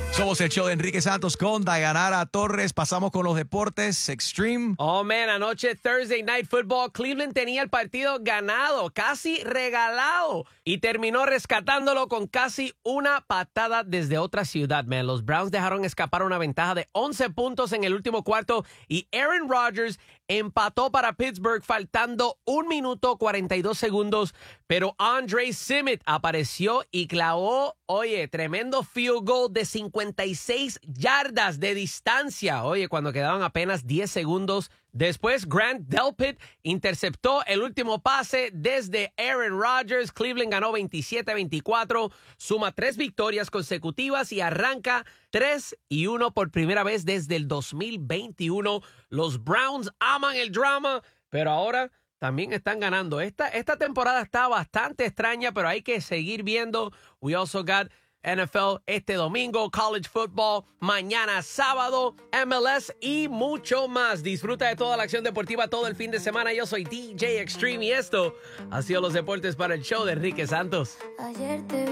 Somos el show de Enrique Santos con Dayanara Torres. Pasamos con los deportes Extreme. Oh, man, anoche Thursday Night Football, Cleveland tenía el partido ganado, casi regalado, y terminó rescatándolo con casi una patada desde otra ciudad, man. Los Browns dejaron escapar una ventaja de 11 puntos en el último cuarto y Aaron Rodgers empató para Pittsburgh faltando 1 minuto 42 segundos, pero Andre Simitt apareció y clavó, oye, tremendo field goal de 56 yardas de distancia, oye, cuando quedaban apenas 10 segundos. Después, Grant Delpit interceptó el último pase desde Aaron Rodgers. Cleveland ganó 27-24, suma 3 victorias consecutivas y arranca 3-1 por primera vez desde el 2021. Los Browns aman el drama, pero ahora también están ganando. Esta temporada está bastante extraña, pero hay que seguir viendo. We also got NFL este domingo, college football mañana sábado, MLS y mucho más. Disfruta de toda la acción deportiva todo el fin de semana. Yo soy DJ Extreme y esto ha sido los deportes para el show de Enrique Santos.